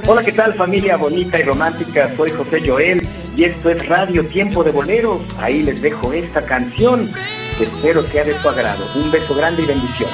Hola, ¿qué tal, familia bonita y romántica? Soy José Joel y esto es Radio Tiempo de Boleros. Ahí les dejo esta canción que espero sea de su agrado. Un beso grande y bendiciones.